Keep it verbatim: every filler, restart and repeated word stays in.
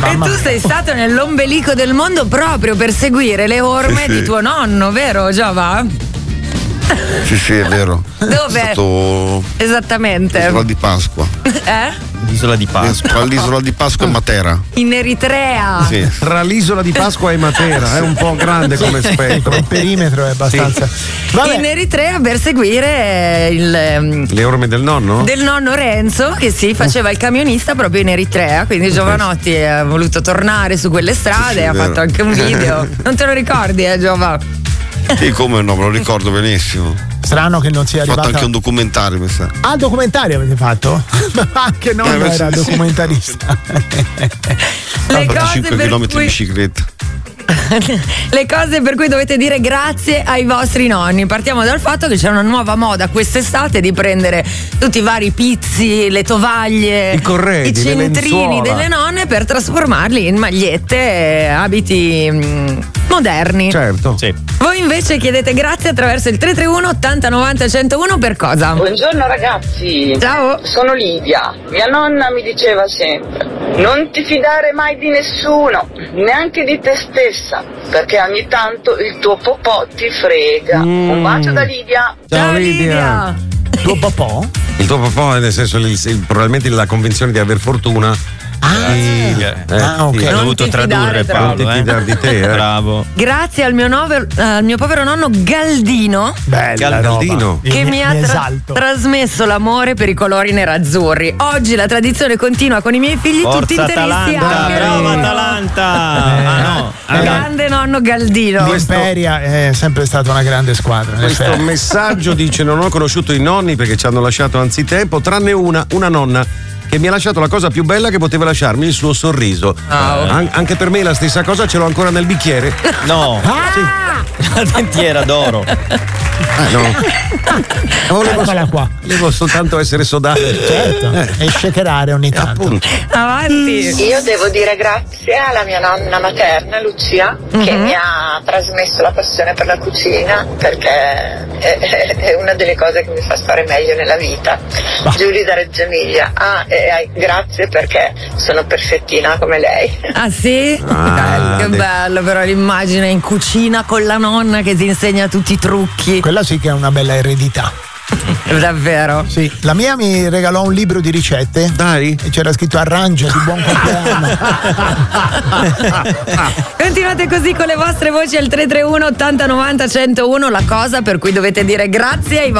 E tu sei stato nell'ombelico del mondo proprio per seguire le orme sì, sì. di tuo nonno, vero Giova? Sì, sì, è vero. Dove? È stato esattamente. l'isola di Pasqua. Eh? L'isola di Pasqua. Tra l'isola di Pasqua e Matera. In Eritrea. Sì. Tra l'isola di Pasqua e Matera, è un po' grande come spettro. Il perimetro è abbastanza. Vabbè. In Eritrea per seguire il Le orme del nonno? del nonno Renzo che si faceva il camionista proprio in Eritrea, quindi Giovanotti ha voluto tornare su quelle strade, Sì, sì, ha vero. fatto anche un video. Non te lo ricordi, eh Giova? Sì, come no, me lo ricordo benissimo. Strano che non sia Ho fatto arrivata. anche un documentario, mi sa. Ah, documentario avete fatto? Anche non Eh, era sì, sì. documentarista. Le cose cinque per chilometri cui di bicicletta. le cose per cui dovete dire grazie ai vostri nonni. Partiamo dal fatto che c'è una nuova moda quest'estate di prendere tutti i vari pizzi, le tovaglie, I corredi, i le centrini lenzuola. delle nonne per trasformarli in magliette e abiti mm, moderni. Certo. Sì. Voi invece chiedete grazie attraverso il tre tre uno ottanta novanta centouno per cosa? Buongiorno ragazzi. Ciao. Sono Lidia. Mia nonna mi diceva sempre: non ti fidare mai di nessuno, neanche di te stessa, perché ogni tanto il tuo popò ti frega. Mm. Un bacio da Lidia. Ciao Lidia. Tuo papà? Il tuo papà, nel senso, il- il- probabilmente la convinzione di aver fortuna. Ah, Di- Eh, ah, ok. sì. Ho Non dovuto ti tradurre fidare troppo. Paolo, Non ti eh. fidare di te, eh. Bravo. Grazie al mio, nove- al mio povero nonno Galdino Bella Galdino. roba. che Mi- mi ha mi tra- esalto. trasmesso l'amore per i colori nerazzurri. Oggi la tradizione continua con i miei figli tutti Forza interisti. Atalanta, anche brava loro. Atalanta. Ah no. Grande nonno Galdino. L'Imperia è sempre stata una grande squadra. in Questo effetti. messaggio dice: non ho conosciuto i nonni perché ci hanno lasciato anzitempo, tranne una, una nonna che mi ha lasciato la cosa più bella che poteva lasciarmi, il suo sorriso. An- anche per me la stessa cosa, ce l'ho ancora nel bicchiere. No. La dentiera d'oro. Ah, no. Volevo, Eccola qua. volevo soltanto essere sodato. Certo. E shakerare ogni tanto. Appunto. Avanti. Io devo dire grazie alla mia nonna materna Lucia che mi ha trasmesso la passione per la cucina, perché è, è- è una delle cose che mi fa stare meglio nella vita. Giulia da Reggio Emilia. Ah, e, e grazie perché sono perfettina come lei. Ah sì? Ah, che de- bello però l'immagine in cucina con la nonna che ti insegna tutti i trucchi. Quella sì che è una bella eredità. Davvero. Sì, la mia mi regalò un libro di ricette. Dai. E c'era scritto arrangia di buon compleanno. Continuate così con le vostre voci al tre tre uno ottanta novanta centouno, la cosa per cui dovete dire grazie ai